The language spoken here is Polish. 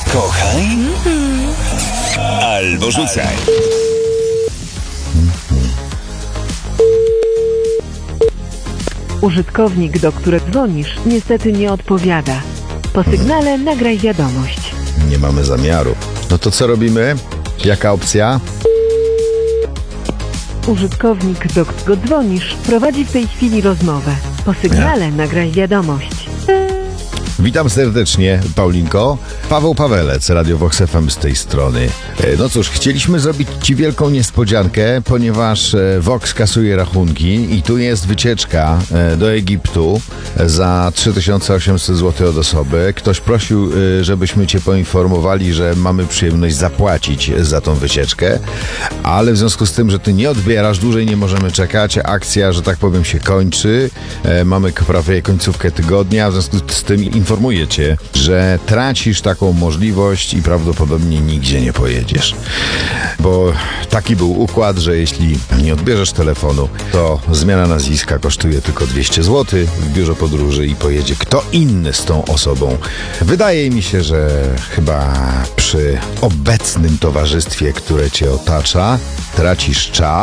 Kochaj albo rzucaj. Użytkownik, do którego dzwonisz, niestety nie odpowiada. Po sygnale nagraj wiadomość. Nie mamy zamiaru. No to co robimy? Jaka opcja? Użytkownik, do którego dzwonisz, prowadzi w tej chwili rozmowę. Po sygnale nagraj wiadomość. Witam serdecznie, Paulinko. Paweł Pawelec, Radio Vox FM z tej strony. No cóż, chcieliśmy zrobić Ci wielką niespodziankę, ponieważ Vox kasuje rachunki i tu jest wycieczka do Egiptu za 3800 zł od osoby. Ktoś prosił, żebyśmy Cię poinformowali, że mamy przyjemność zapłacić za tą wycieczkę, ale w związku z tym, że Ty nie odbierasz, dłużej nie możemy czekać. Akcja, że tak powiem, się kończy. Mamy prawie końcówkę tygodnia, w związku z tym informuję Cię, że tracisz taką możliwość i prawdopodobnie nigdzie nie pojedziesz. Bo taki był układ, że jeśli nie odbierzesz telefonu, to zmiana nazwiska kosztuje tylko 200 zł w biurze podróży i pojedzie kto inny z tą osobą. Wydaje mi się, że chyba przy obecnym towarzystwie, które Cię otacza, tracisz czas.